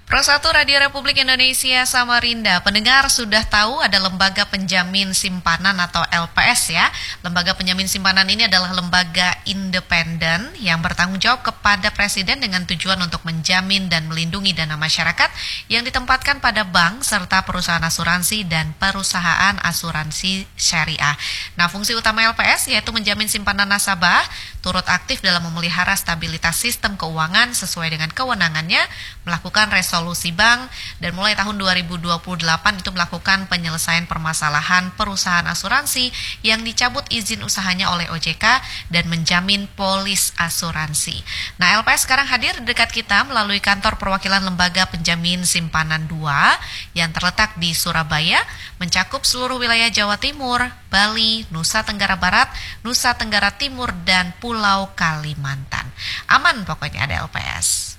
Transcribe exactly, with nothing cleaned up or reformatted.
Pro satu Radio Republik Indonesia Samarinda, pendengar sudah tahu ada Lembaga Penjamin Simpanan atau L P S ya. Lembaga Penjamin Simpanan ini adalah lembaga independen yang bertanggung jawab kepada Presiden dengan tujuan untuk menjamin dan melindungi dana masyarakat yang ditempatkan pada bank serta perusahaan asuransi dan perusahaan asuransi syariah. Nah, fungsi utama L P S yaitu menjamin simpanan nasabah, turut aktif dalam memelihara stabilitas sistem keuangan sesuai dengan kewenangannya, melakukan resolusi bank, dan mulai tahun dua ribu dua puluh delapan itu melakukan penyelesaian permasalahan perusahaan asuransi yang dicabut izin usahanya oleh O J K dan menjamin polis asuransi. Nah, L P S sekarang hadir di dekat kita melalui kantor perwakilan Lembaga Penjamin Simpanan dua yang terletak di Surabaya, mencakup seluruh wilayah Jawa Timur, Bali, Nusa Tenggara Barat, Nusa Tenggara Timur, dan Pulau Kalimantan. Aman pokoknya ada L P S.